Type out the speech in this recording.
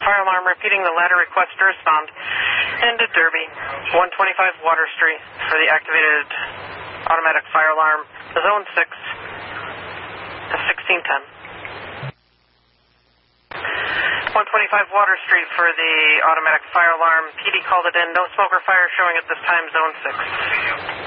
fire alarm, repeating the latter request to respond. And at Derby, 125 Water Street for the activated automatic fire alarm, Zone 6, 1610. 125 Water Street for the automatic fire alarm. PD called it in. No smoke or fire showing at this time, Zone 6.